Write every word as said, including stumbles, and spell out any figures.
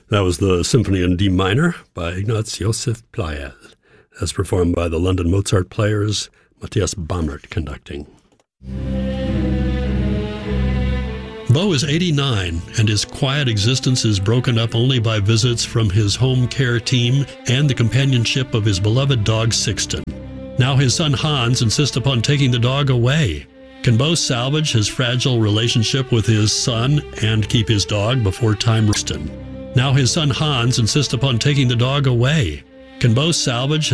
That was the Symphony in D minor by Ignaz Joseph Pleyel, as performed by the London Mozart Players, Matthias Baumert conducting. Bo is eighty-nine, and his quiet existence is broken up only by visits from his home care team and the companionship of his beloved dog Sixten. Now his son Hans insists upon taking the dog away. Can Bo salvage his fragile relationship with his son and keep his dog before time? Now his son Hans insists upon taking the dog away. Can Bo salvage